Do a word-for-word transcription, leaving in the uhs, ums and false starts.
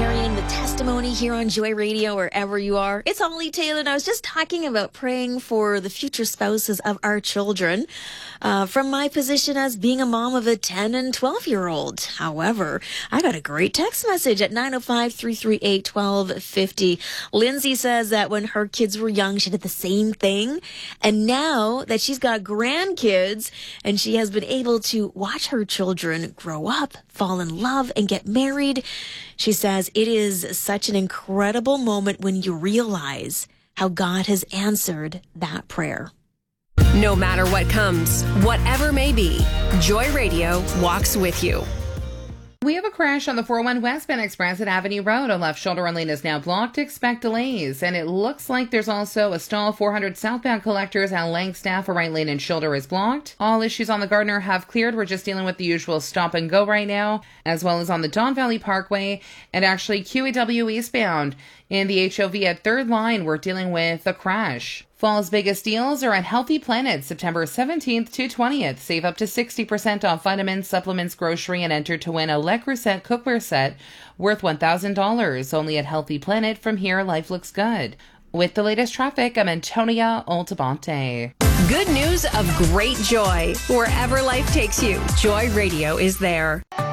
sharing the testimony here on Joy Radio, wherever you are. It's Holly Taylor, and I was just talking about praying for the future spouses of our children uh, from my position as being a mom of a ten and twelve year old. However, I got a great text message at nine oh five, three three eight, one two five oh. Lindsay says that when her kids were young, she did the same thing. And now that she's got grandkids and she has been able to watch her children grow up, fall in love, and get married, she says it is such an incredible moment when you realize how God has answered that prayer. No matter what comes, whatever may be, Joy Radio walks with you. We have a crash on the four oh one westbound express at Avenue Road. A left shoulder lane is now blocked. Expect delays. And it looks like there's also a stall. four hundred southbound collectors at Langstaff. A right lane and shoulder is blocked. All issues on the Gardner have cleared. We're just dealing with the usual stop and go right now, as well as on the Don Valley Parkway and actually Q E W eastbound. In the H O V at third line, we're dealing with a crash. Fall's biggest deals are at Healthy Planet, September seventeenth to twentieth. Save up to sixty percent off vitamins, supplements, grocery, and enter to win a Le Creuset cookware set worth one thousand dollars. Only at Healthy Planet. From here, life looks good. With the latest traffic, I'm Antonia Altabante. Good news of great joy. Wherever life takes you, Joy Radio is there.